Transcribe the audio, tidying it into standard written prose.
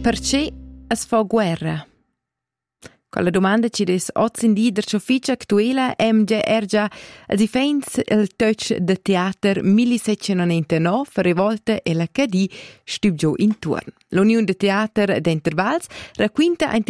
Perché es fa guerra? Con la domanda ci des ozzindi der ciofficia actuela già als ifeins il touch de teater 1799 rivolta e la cadì stubgiò in turn. L'Unione de Teater d'intervals racquinta